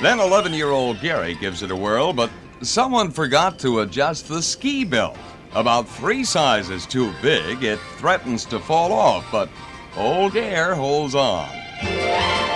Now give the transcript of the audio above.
Then 11-year-old Gary gives it a whirl, but someone forgot to adjust the ski belt. About 3 sizes too big, it threatens to fall off, but old Gare holds on.